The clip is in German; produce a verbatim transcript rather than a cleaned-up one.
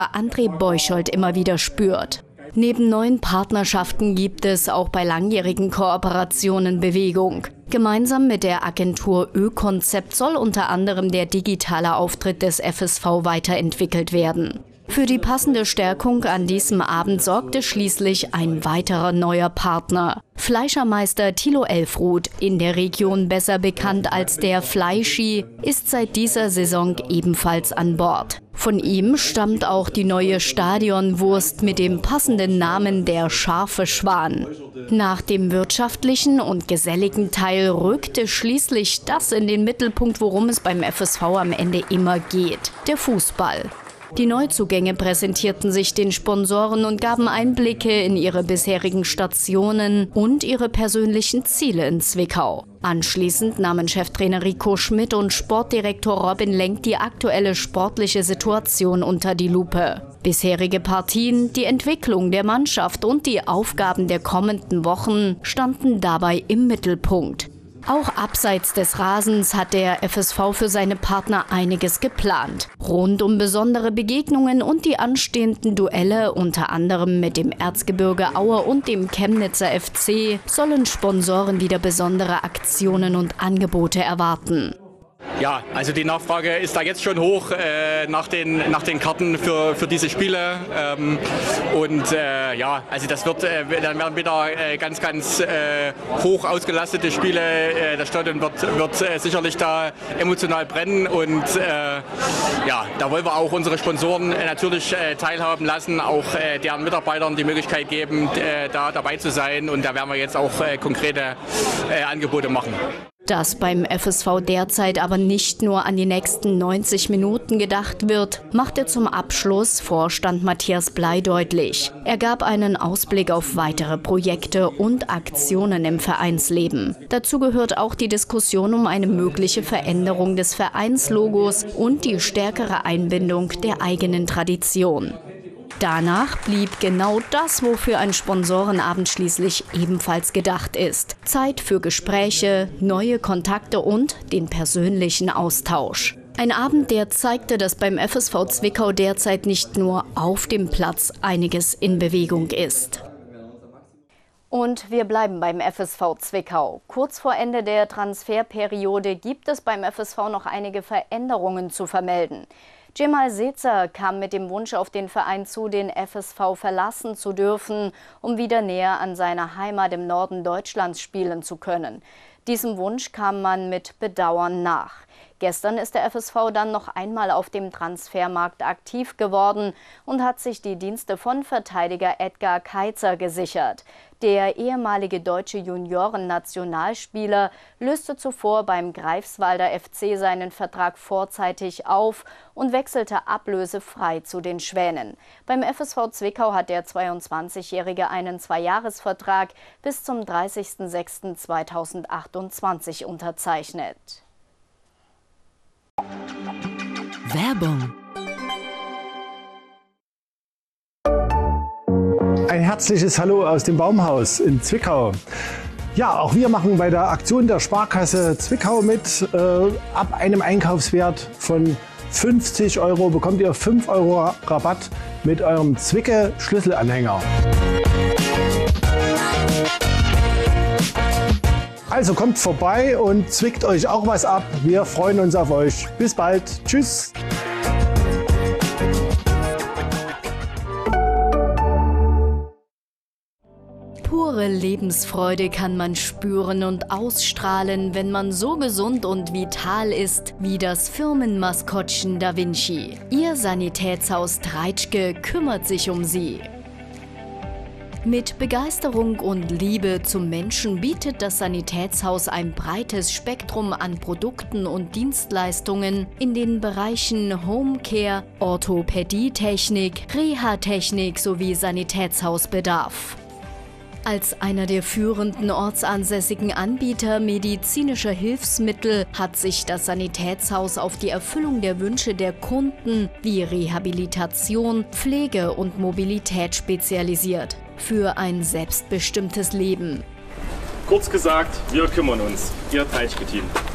André Beuchold immer wieder spürt. Neben neuen Partnerschaften gibt es auch bei langjährigen Kooperationen Bewegung. Gemeinsam mit der Agentur Ö-Konzept soll unter anderem der digitale Auftritt des F S V weiterentwickelt werden. Für die passende Stärkung an diesem Abend sorgte schließlich ein weiterer neuer Partner. Fleischermeister Thilo Elfruth, in der Region besser bekannt als der Fleischi, ist seit dieser Saison ebenfalls an Bord. Von ihm stammt auch die neue Stadionwurst mit dem passenden Namen der Scharfe Schwan. Nach dem wirtschaftlichen und geselligen Teil rückte schließlich das in den Mittelpunkt, worum es beim F S V am Ende immer geht: der Fußball. Die Neuzugänge präsentierten sich den Sponsoren und gaben Einblicke in ihre bisherigen Stationen und ihre persönlichen Ziele in Zwickau. Anschließend nahmen Cheftrainer Rico Schmidt und Sportdirektor Robin Lenk die aktuelle sportliche Situation unter die Lupe. Bisherige Partien, die Entwicklung der Mannschaft und die Aufgaben der kommenden Wochen standen dabei im Mittelpunkt. Auch abseits des Rasens hat der F S V für seine Partner einiges geplant. Rund um besondere Begegnungen und die anstehenden Duelle, unter anderem mit dem Erzgebirge Aue und dem Chemnitzer F C, sollen Sponsoren wieder besondere Aktionen und Angebote erwarten. Ja, also die Nachfrage ist da jetzt schon hoch äh, nach, den, nach den Karten für, für diese Spiele. Ähm, und äh, ja, also das wird, äh, dann werden wieder äh, ganz, ganz äh, hoch ausgelastete Spiele. Äh, das Stadion wird, wird äh, sicherlich da emotional brennen. Und äh, ja, da wollen wir auch unsere Sponsoren äh, natürlich äh, teilhaben lassen, auch äh, deren Mitarbeitern die Möglichkeit geben, äh, da dabei zu sein. Und da werden wir jetzt auch äh, konkrete äh, Angebote machen. Dass beim F S V derzeit aber nicht nur an die nächsten neunzig Minuten gedacht wird, machte zum Abschluss Vorstand Matthias Bley deutlich. Er gab einen Ausblick auf weitere Projekte und Aktionen im Vereinsleben. Dazu gehört auch die Diskussion um eine mögliche Veränderung des Vereinslogos und die stärkere Einbindung der eigenen Tradition. Danach blieb genau das, wofür ein Sponsorenabend schließlich ebenfalls gedacht ist: Zeit für Gespräche, neue Kontakte und den persönlichen Austausch. Ein Abend, der zeigte, dass beim F S V Zwickau derzeit nicht nur auf dem Platz einiges in Bewegung ist. Und wir bleiben beim F S V Zwickau. Kurz vor Ende der Transferperiode gibt es beim F S V noch einige Veränderungen zu vermelden. Cemal Sezer kam mit dem Wunsch auf den Verein zu, den F S V verlassen zu dürfen, um wieder näher an seiner Heimat im Norden Deutschlands spielen zu können. Diesem Wunsch kam man mit Bedauern nach. Gestern ist der F S V dann noch einmal auf dem Transfermarkt aktiv geworden und hat sich die Dienste von Verteidiger Edgar Keizer gesichert. Der ehemalige deutsche Junioren-Nationalspieler löste zuvor beim Greifswalder F C seinen Vertrag vorzeitig auf und wechselte ablösefrei zu den Schwänen. Beim F S V Zwickau hat der zweiundzwanzigjährige einen Zweijahresvertrag bis zum dreißigsten sechsten zweitausendachtundzwanzig unterzeichnet. Werbung. Ein herzliches Hallo aus dem Baumhaus in Zwickau. Ja, auch wir machen bei der Aktion der Sparkasse Zwickau mit. Äh, ab einem Einkaufswert von fünfzig Euro bekommt ihr fünf Euro Rabatt mit eurem Zwicke-Schlüsselanhänger. Also kommt vorbei und zwickt euch auch was ab. Wir freuen uns auf euch. Bis bald. Tschüss. Pure Lebensfreude kann man spüren und ausstrahlen, wenn man so gesund und vital ist wie das Firmenmaskottchen Da Vinci. Ihr Sanitätshaus Treitschke kümmert sich um Sie. Mit Begeisterung und Liebe zum Menschen bietet das Sanitätshaus ein breites Spektrum an Produkten und Dienstleistungen in den Bereichen Homecare, Orthopädietechnik, Reha-Technik sowie Sanitätshausbedarf. Als einer der führenden ortsansässigen Anbieter medizinischer Hilfsmittel hat sich das Sanitätshaus auf die Erfüllung der Wünsche der Kunden wie Rehabilitation, Pflege und Mobilität spezialisiert. Für ein selbstbestimmtes Leben. Kurz gesagt, wir kümmern uns. Ihr Treitschke-Team.